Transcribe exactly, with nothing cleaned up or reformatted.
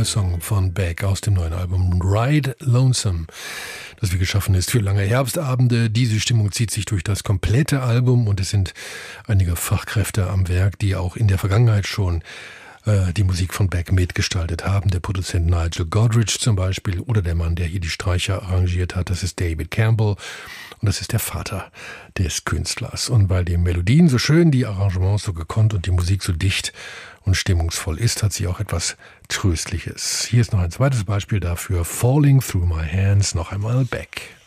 Originalsong von Beck aus dem neuen Album Ride Lonesome, das wie geschaffen ist für lange Herbstabende. Diese Stimmung zieht sich durch das komplette Album und es sind einige Fachkräfte am Werk, die auch in der Vergangenheit schon äh, die Musik von Beck mitgestaltet haben. Der Produzent Nigel Godrich zum Beispiel oder der Mann, der hier die Streicher arrangiert hat, das ist David Campbell. Und das ist der Vater des Künstlers. Und weil die Melodien so schön, die Arrangements so gekonnt und die Musik so dicht und stimmungsvoll ist, hat sie auch etwas Tröstliches. Hier ist noch ein zweites Beispiel dafür. Falling Through My Hands, noch einmal Beck.